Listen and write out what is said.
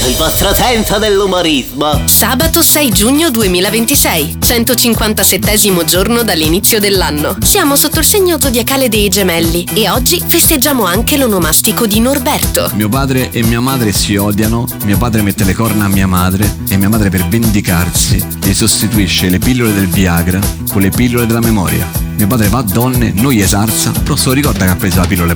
il vostro senso dell'umorismo. Sabato 6 giugno 2026, 157° giorno dall'inizio dell'anno. Siamo sotto il segno zodiacale dei Gemelli e oggi festeggiamo anche l'onomastico di Norberto. Mio padre e mia madre si odiano, mio padre mette le corna a mia madre e mia madre, per vendicarsi, gli sostituisce le pillole del Viagra con le pillole della memoria. Mio padre va a donne, non gli esarsa, però se lo ricorda che ha preso la pillola